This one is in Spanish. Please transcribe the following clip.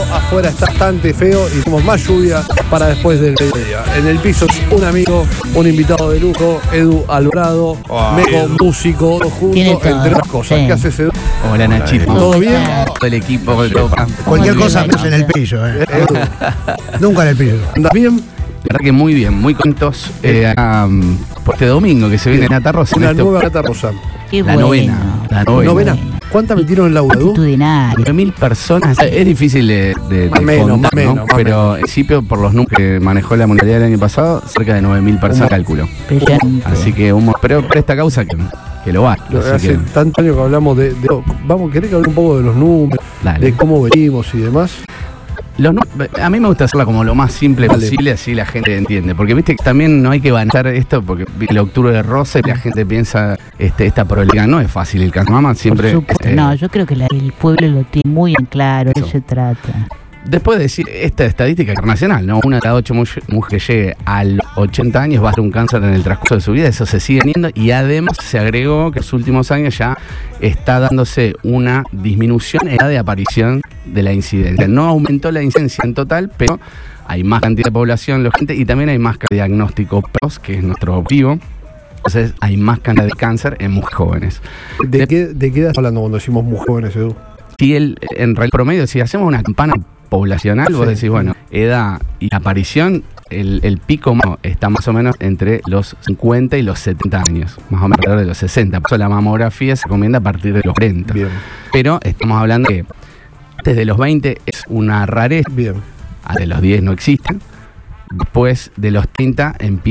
afuera está bastante feo y tenemos más lluvia para después del mediodía. En el piso un amigo, un invitado de lujo, Edu Alvarado, Meco, músico, todo junto, entre otras cosas. Sí. ¿Qué haces, Edu? Hola Nachito. ¿Todo bien? Todo el equipo. Cualquier cosa menos en el piso, Edu, Nunca en el piso. ¿andas bien? La verdad que muy bien, muy contentos por este domingo que se viene Nata Rosa. Una nueva Nata Rosa. Qué La bueno. novena. La ¿Novena? ¿Cuántas metieron en la Edu? Multitudinario. 9.000 personas. Es difícil de Más menos, contar, más menos, ¿no? más Pero en principio, por los números que manejó la municipalidad el año pasado, cerca de 9.000 personas, cálculo. Impresionante. Así que, pero por esta causa que lo va. Así Hace que, tantos años que hablamos vamos, ¿querés que hable un poco de los números? dale. De cómo venimos y demás? A mí me gusta hacerla como lo más simple posible, así la gente entiende. Porque viste que también no hay que banalizar esto, porque el octubre de rosa y la gente piensa esta probabilidad. No es fácil el caso. Mamá siempre. Por supuesto. No, yo creo que el pueblo lo tiene muy en claro, de eso se trata. Después de decir esta estadística internacional, ¿no? Una de cada 8 mujeres que llegue a los 80 años va a tener un cáncer en el transcurso de su vida, eso se sigue teniendo, y además se agregó que en los últimos años ya está dándose una disminución en la edad de aparición de la incidencia. No aumentó la incidencia en total, pero hay más cantidad de población, y también hay más cantidad de diagnóstico precoz, que es nuestro objetivo. Entonces hay más cantidad de cáncer en mujeres jóvenes. ¿De qué edad estamos hablando cuando decimos muy jóvenes, Edu? Si en realidad promedio, si hacemos una campana poblacional, vos decís, bueno, edad y aparición, el pico está más o menos entre los 50 y los 70 años, más o menos alrededor de los 60. Por eso la mamografía se recomienda a partir de los 40. Bien. Pero estamos hablando que desde los 20 es una rareza, Bien. de los 10 no existen, después de los 30 empieza